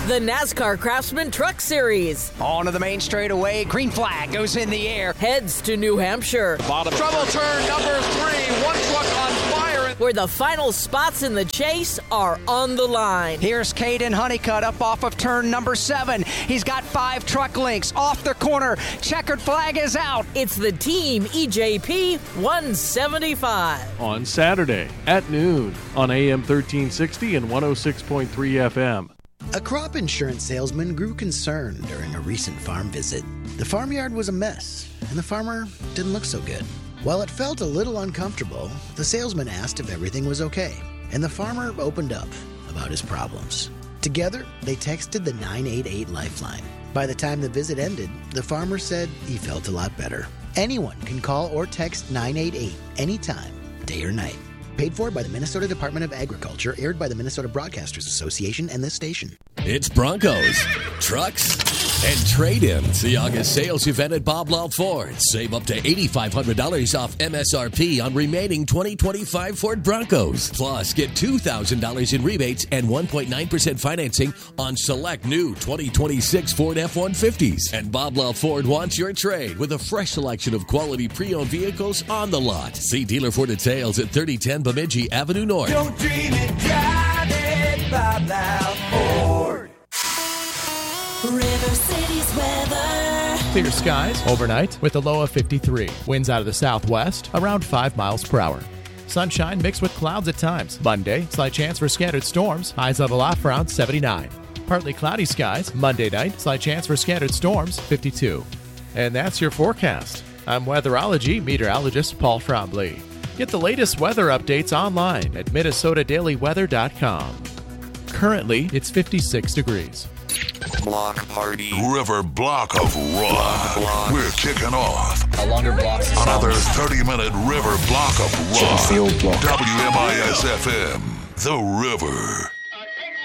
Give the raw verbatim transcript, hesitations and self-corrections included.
The NASCAR Craftsman Truck Series. On to the main straightaway. Green flag goes in the air. Heads to New Hampshire. Bottom trouble turn number three. One truck on fire. Where the final spots in the chase are on the line. Here's Caden Honeycutt up off of turn number seven. He's got five truck links off the corner. Checkered flag is out. It's the Team E J P one seventy-five. On Saturday at noon on A M thirteen sixty and one oh six point three F M. A crop insurance salesman grew concerned during a recent farm visit. The farmyard was a mess, and the farmer didn't look so good. While it felt a little uncomfortable, the salesman asked if everything was okay, and the farmer opened up about his problems. Together, they texted the nine eight eight Lifeline. By the time the visit ended, the farmer said he felt a lot better. Anyone can call or text nine eight eight anytime, day or night. Paid for by the Minnesota Department of Agriculture, aired by the Minnesota Broadcasters Association and this station. It's Broncos, trucks, and trade-ins. The August sales event at Bob Law Ford. Save up to eight thousand five hundred dollars off M S R P on remaining twenty twenty-five Ford Broncos. Plus, get two thousand dollars in rebates and one point nine percent financing on select new twenty twenty-six Ford F one fifties. And Bob Law Ford wants your trade with a fresh selection of quality pre-owned vehicles on the lot. See dealer for details at thirty ten Bemidji Avenue North. Don't dream it, drive it, Bob Law Ford. River City's weather. Clear skies overnight with a low of fifty-three. Winds out of the southwest around five miles per hour. Sunshine mixed with clouds at times. Monday, slight chance for scattered storms. Highs level off around seventy-nine. Partly cloudy skies. Monday night, slight chance for scattered storms, fifty-two. And that's your forecast. I'm weatherology meteorologist Paul Frombley. Get the latest weather updates online at minnesota daily weather dot com. Currently, it's fifty-six degrees. Block party. River Block of Rock. Block. We're kicking off. A longer block. Another thirty-minute River Block of Rock. W M I S F M. The River.